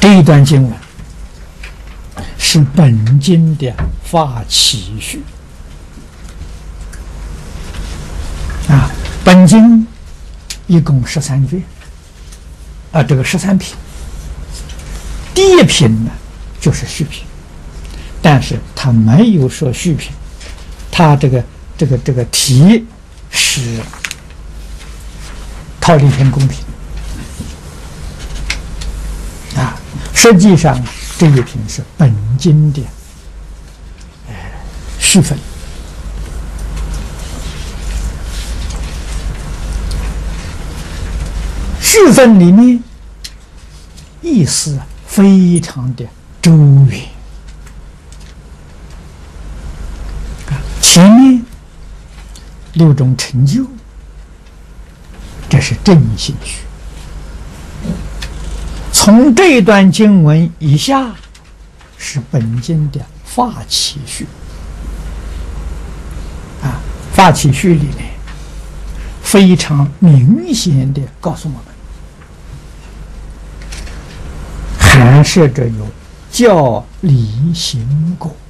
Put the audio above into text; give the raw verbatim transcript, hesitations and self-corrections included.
这一段经文是本经的发起序啊，本经一共十三卷啊，这个十三品，第一品呢就是序品，但是他没有说序品，他这个这个这个题是忉利天公品啊，实际上这一品是本经的呃序分。序分里面意思非常的周远，前面六种成就，这是正信序。从这段经文以下是本经的发起序啊，发起序里面非常明显的告诉我们，含摄着有教理行果。